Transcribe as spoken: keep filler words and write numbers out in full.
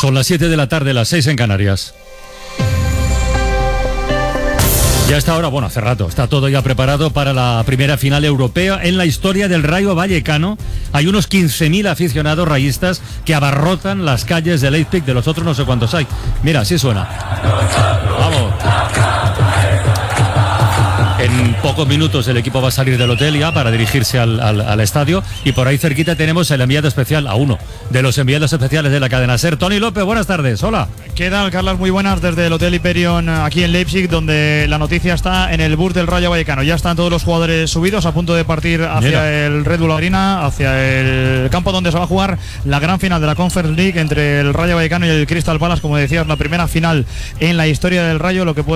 Son las siete de la tarde, las seis en Canarias. Ya está ahora, bueno, hace rato, está todo ya preparado para la primera final europea en la historia del Rayo Vallecano. Hay unos quince mil aficionados rayistas que abarrotan las calles de Leipzig, de los otros no sé cuántos hay. Mira, así suena. Vamos. En pocos minutos el equipo va a salir del hotel ya para dirigirse al, al, al estadio, y por ahí cerquita tenemos el enviado especial, a uno de los enviados especiales de la cadena SER. Tony López, buenas tardes, hola. ¿Qué tal, Carlas? Muy buenas desde el Hotel Hyperion aquí en Leipzig, donde la noticia está en el bus del Rayo Vallecano. Ya están todos los jugadores subidos a punto de partir hacia Mira. el Red Bull Arena, hacia el campo donde se va a jugar la gran final de la Conference League entre el Rayo Vallecano y el Crystal Palace. Como decías, la primera final en la historia del Rayo, lo que puede